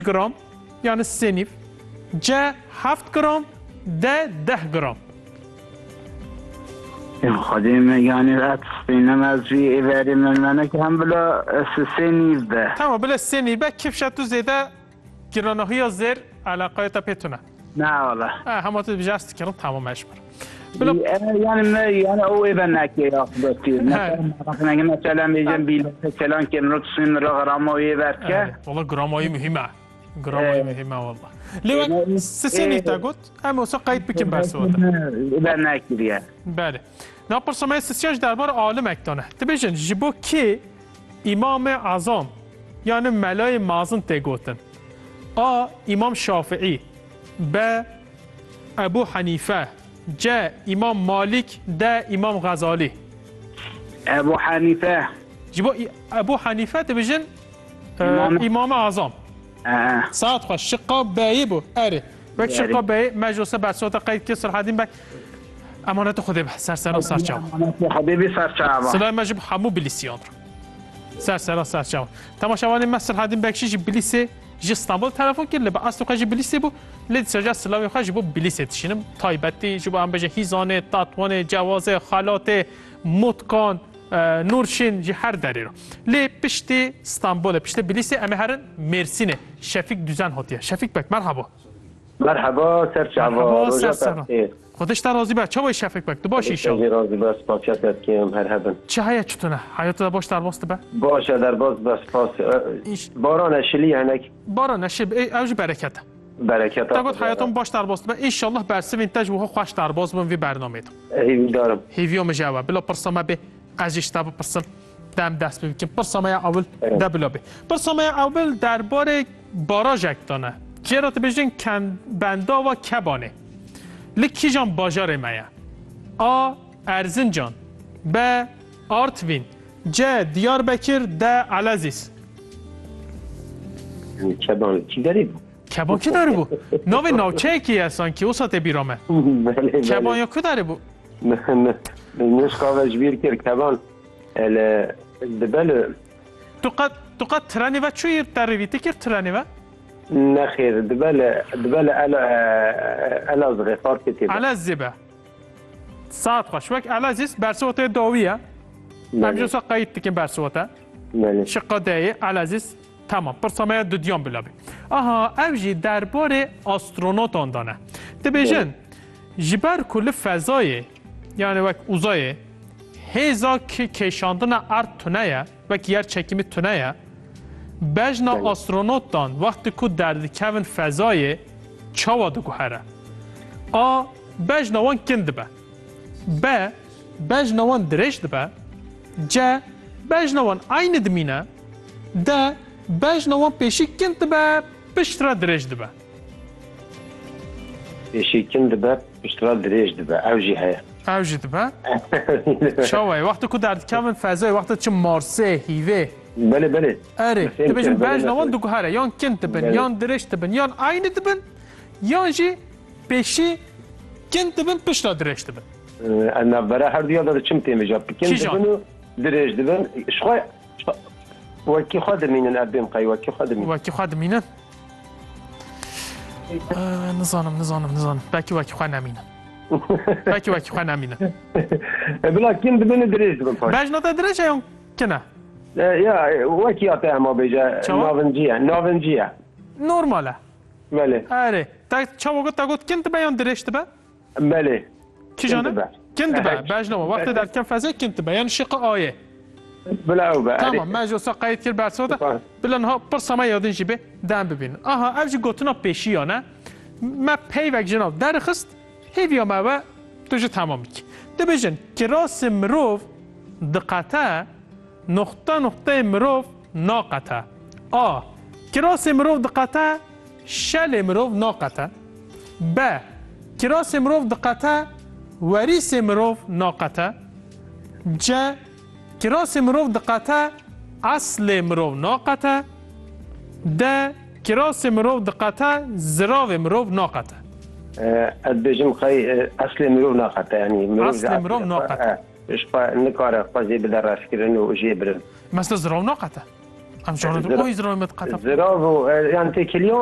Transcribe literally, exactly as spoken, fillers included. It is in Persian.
گرم یعنی سه نیف، ج هفت گرم، د ده گرم. خودم یعنی اتفینم از روی ایوری من منه که هم بلا سه نیف به تمام بلا سه نیف به کیف شد تو زیده گرانه های زیر علاقه تا پیتونه نه والا همه تو بجاست کردم تمامش بر بلا یعنی من یعنی او ایبن نکی یا خودتی مثلا مثلا میگم بیل کلان که رو تسین رو غرامایی برکه والله غرامایی مهمه غرامایی مهمه والله لیوان سه نیف تا گفت اما اوسا قید بکن برسه ایبن نکیه بله نه پرسمه سیاج دربار عالم اکتانه تبیشن جبو کی امام اعظم یعنی ملای مازن تگوتن آ امام شافعی ب ابو حنیفه ج امام مالک د امام غزالی ابو حنیفه جبو ابو حنیفه تبیشن امام اعظم ساعت خوش شقا بایبو اره وقت شقا بای مجلسه بساط قید کسر حدیم بک امانت خودی به سر سرا سر چاو امانت خودی به سر چاو سلام مجب همو بلیسیان سر سرا سر چاو تماشاوان مصر حدیم بکشی جی بلیسه جی استانبول تلفن کرد لب اصل خواهی بلیسه بو لید سجا سلامی خواهی بو بلیسه تشینم تایبتی جبو هم بجه هیزانه تاتوانه جوازه خالات متکان نورشین جی هر دری رو لی پشتی استانبول پشتی بلیسه امه هرن مرسینه شفیق دوزن هاتیه شفیق بک مرحبا مرحبا سرچاوا روزا خودش تا راضی به چه وای شفیق بک تو باشی شما راضی بس پاکت کیم هر هبن چه هیا چطونه حیات باش در باست به باشه در باز بس پاس باران اشلی هنک باران اشل اوج برکت برکت تا گفت حیاتم باش در باست به ان شاء الله برسه وینتاج و خوش در باز بم وی برنامه هیوی دارم هیویوم جواب بلا پرسما به ازش تا پرسم دم دست بگیم پرسما اول دبل به پرسما اول درباره باراژ اکتانه چرا تو بجین کن بندا و کبانه لکی جان باجار مایا آ ارزنجان ب آرتوین ج دیاربکر د علازیس کبان کی داری بو کبان کی داری بو نو نوچه کی هستن که اوسات بیرامه کبان یا کی داری بو نه نه نش کاوش بیر کر کبان ال دبل تو قد تو قد ترانی و چویر ترویتی کر ترانی و نخير دبل دبل على على صغير كتير على الزبا ساعت خوش وقت على زيس برسوته داويه همجوسا قيد تكن برسوته شقه داي على زيس تمام برسامه دوديان بلابي اها اوجي درباره استرونوتان دانه تبيجن جبر كل فضای يعني وقت اوزای هزا که کشاندن ارد تونه و که یر چکیمی تونه بجنا استرونوت دان وقتی که در کون فضای چاوا دو گوهره آ بجنا وان کند به ب بجنا وان درشت به ج بجنا وان عین دمینه د بجنا وان پیشی کند به پشترا درشت به پیشی کند به پشترا درشت به اوجی هیا اوجی به چاوای وقتی که در کون فضای وقتی چه مارسه هیوه بله بله اره تبجن بجنوان دو گوهره یان کنت بن یان درشت بن یان عین بن یان جی پیشی کنت بن پشتا درشت بن انا برا هر دو یاد چم تیمه جاب کنت بن و درشت بن شخوای وکی خود مینن ابیم قای وکی خود مینن وکی خود مینن نزانم نزانم نزانم بکی وکی خود نمینن بکی وکی خود نمینن بلا کنت بن درشت بن بجنات درشت یان کنه یا وکی آتا ما بیجا ناونجیه ناونجیه نورماله بله آره تا چاو گفت تا گفت کنت بیان درشت به بله کی جانه کنت به بجنوا وقت در کم فضا کنت به یعنی شق آیه بلا او به تمام مجلسا قید کرد برسوده بلنها پرسما یادین جیبه دم ببین آها اوجی گوتنا پیشی یا نه ما پی وک جناب در خست هیویا ما و توجه تمامی که دبیجن که راس مروف دقته نقطه نقطه مروف ناقته آ کراس مروف دقته شل مروف ناقته ب کراس مروف دقته وریس مروف ناقته ج کراس مروف دقته اصل مروف ناقته د کراس مروف دقته زراو مروف ناقته ادبجم خی اصل مروف ناقته يعني اصل مروف ناقته ايش نكاره قضي بدرس كرنو وجي برن مثل زراو ناقته ام جانو او ازرا مت قطع زرا و يعني تكليون